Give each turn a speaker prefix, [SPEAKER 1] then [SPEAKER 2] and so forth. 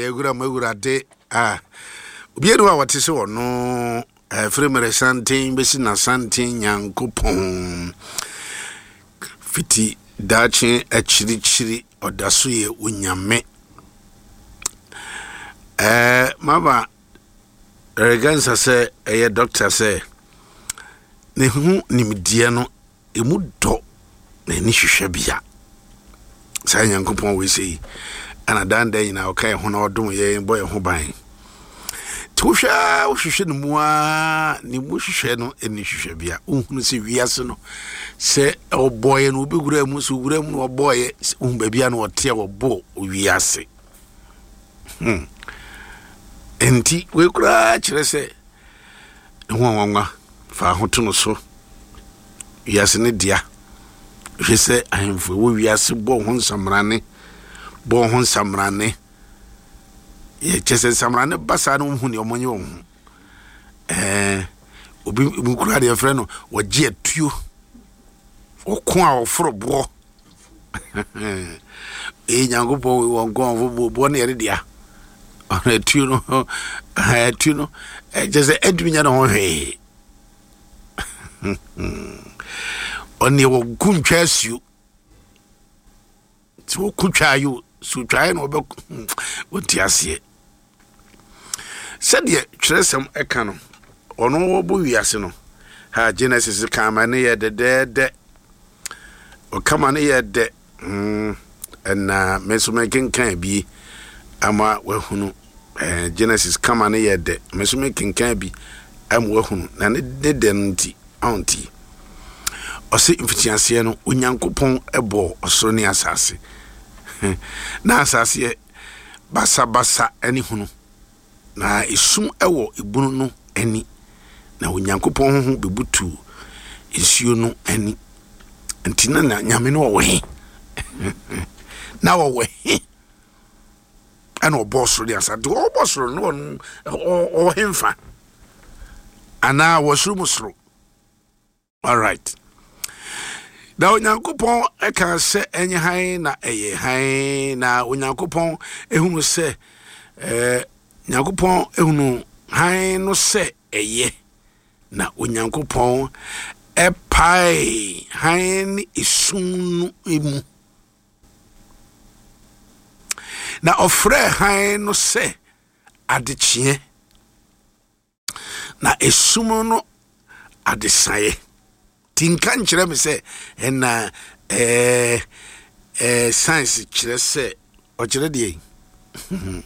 [SPEAKER 1] magura de obienu a wate se wono fremere santin besi na santin Nyankopon fiti dachi achirichiri odaso ye unyame mama regansa se eye doctor se ne hu nimdie no emu do na ni hwehwe bia sai Nyankopon we sei ana danda nyina okay ho na odom ye boy ho ban tuhwa hwehwe no mua ni mu hwehwe no eni hwehwe bia unhunu se wiase no se oboy no obegura mu so gura mu no oboy ba bia no ote obo wiase enti we kura kire se ho fa ho to no so wiase ne dia hwe se ahemfo wo wiase bo ho nsamrane ye chese samrane basa no hu ne omonye wo obi mukura de frɛ no wogye atuo okon a oforobo Nyankopon wongon bo ne yere dia atuo no chese edunya no ho hwe oni wo kuntwa asuo ti wo kutwa yo so twae no be wotiasie sɛdeɛ twerɛsɛm ɛka no ɔno wɔbɔ wiase no ha Genesis kama ne yɛ de o kama ne yɛ de na meso menkenkan bi ama wahunu Genesis kama ne yɛ de meso menkenkan bi am wahunu na ne de nti auntie ɔse mfitiaseɛ no Onyankopɔn ɛbɔ ɔsoro ne asase na asase basa ani hunu na esum ɛwɔ ebunu no ani na Onyankopɔn ho bebutu nsuo no ani ntina na nyame no wɔ he na wɔ he ana ɔbɔ soro ne asase ɔbɔ soro no ɔhemfa ana wɔ soro mu soro. All right. Na Onyankopɔn eka se enye han na eye han na Onyankopɔn ehunu se Nyankopɔn ehunu han no se eye na Onyankopɔn epai han esunu emu na ofre han no se adechie na esum no adesaye tinka nkyerɛ me sɛ na science kyerɛ sɛ ɔkyerɛ deɛ